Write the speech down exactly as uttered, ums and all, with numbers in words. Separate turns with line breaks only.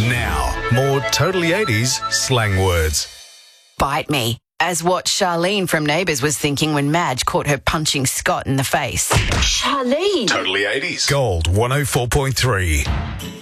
Now, more Totally eighties slang words.
Bite me, as what Charlene from Neighbours was thinking when Madge caught her punching Scott in the face.
Charlene!
Totally eighties. Gold one oh four point three.